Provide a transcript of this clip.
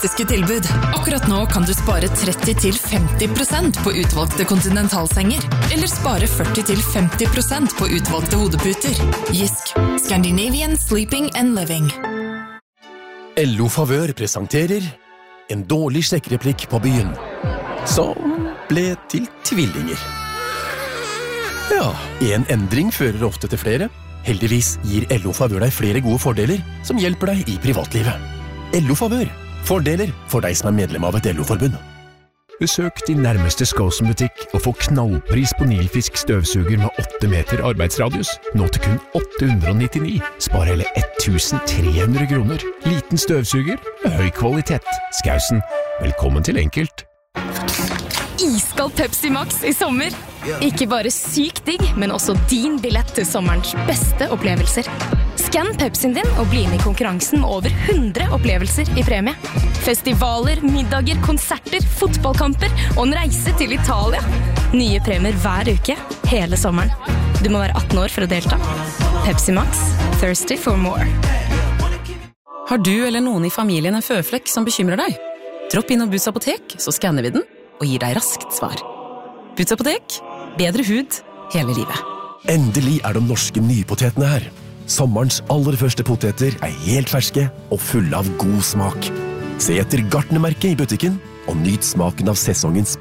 Tilbud. Akkurat nå kan du spare 30-50% på utvalgte kontinentalsenger, eller spare 40-50% på utvalgte hodeputer. Jysk. Scandinavian Sleeping and Living. LO Favør presenterer en dårlig sjekkreplikk på byen, som ble til tvillinger. Ja, en endring fører ofte til flere. Heldigvis gir LO Favør deg flere gode fordeler som hjelper deg i privatlivet. LO Favør. Fordeler for deg som medlem av et LO-forbund. Besøk din nærmeste Skåsen-butikk og få knallpris på Nilfisk støvsuger med 8 meter arbeidsradius. Nå til kun 899. Spar hele 1300 kroner. Liten støvsuger med høy kvalitet. Skausen, velkommen til enkelt. Iskald Pepsi Max i sommer. Ikke bare sykt digg, men også din billett til sommerens beste opplevelser. Skann Pepsien din og bli med i konkurransen med over 100 opplevelser i premie. Festivaler, middager, konserter, fotballkamper og en reise til Italia. Nye premier hver uke, hele sommeren. Du må være 18 år for å delta. Pepsi Max. Thirsty for more. Har du eller noen i familien en føflekk som bekymrer deg? Dropp inn og Boots apotek, så skanner vi den og gir deg raskt svar. Boots apotek. Bedre hud hele livet. Endelig de norske nypotetene her. Sommerens aller første poteter helt ferske og fulle av god smak. Se etter Gartnermerket i butikken og nyt smaken av sesongens